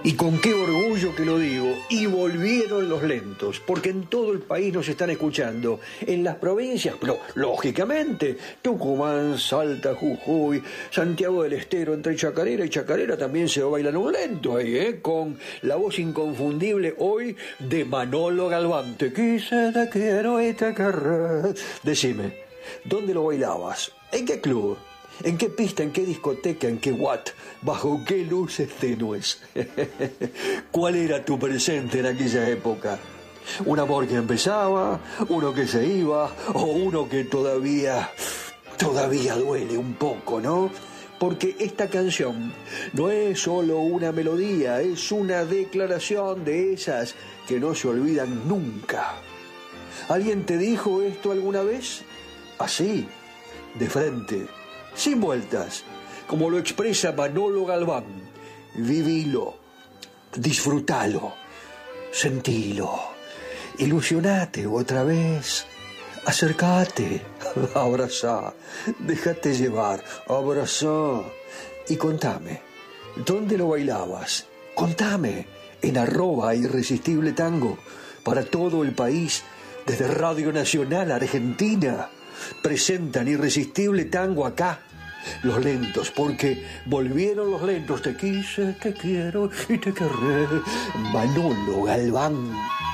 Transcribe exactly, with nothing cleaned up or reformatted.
Y con qué orgullo que lo digo, y volvieron los lentos, porque en todo el país nos están escuchando, en las provincias, pero lógicamente, Tucumán, Salta, Jujuy, Santiago del Estero, entre Chacarera y Chacarera también se bailan un lento ahí, ¿eh? Con la voz inconfundible hoy de Manolo Galván. Te quise, te quiero y te querré. Decime, ¿dónde lo bailabas? ¿En qué club? ¿En qué pista, en qué discoteca, en qué watt, bajo qué luces tenues? ¿Cuál era tu presente en aquella época? ¿Un amor que empezaba, uno que se iba, o uno que todavía, todavía duele un poco, ¿no? Porque esta canción no es solo una melodía, es una declaración de esas que no se olvidan nunca. ¿Alguien te dijo esto alguna vez? Así, de frente, sin vueltas, como lo expresa Manolo Galván. Vivilo, disfrutalo, sentilo, ilusionate otra vez, acércate, abrazá, déjate llevar, abrazá y contame, ¿dónde lo bailabas? Contame, en arroba Irresistible Tango, para todo el país, desde Radio Nacional Argentina. Presentan Irresistible Tango acá, los lentos, porque volvieron los lentos. Te quise, te quiero y te querré. Manolo Galván.